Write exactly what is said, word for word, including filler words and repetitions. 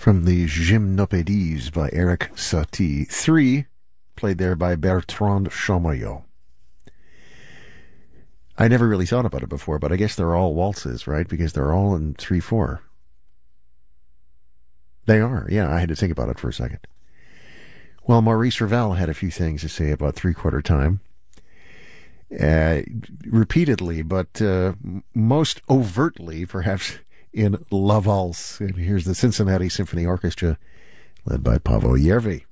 from the Gymnopédies by Eric Satie. Three, played there by Bertrand Chamayot. I never really thought about it before, but I guess they're all waltzes, right? Because they're all in three four. They are, yeah, I had to think about it for a second. Well, Maurice Ravel had a few things to say about three-quarter time. Uh, repeatedly, but uh, most overtly, perhaps, in La Valse. And here's the Cincinnati Symphony Orchestra, led by Paavo Järvi.